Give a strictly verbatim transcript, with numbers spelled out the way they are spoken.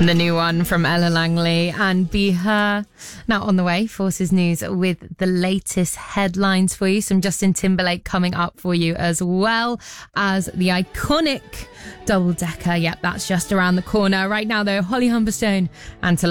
The new one from Ella Langley and Be Her. Now on the way, Forces News with the latest headlines for you. Some Justin Timberlake coming up for you, as well as the iconic double decker. Yep, that's just around the corner. Right now though, Holly Humberstone and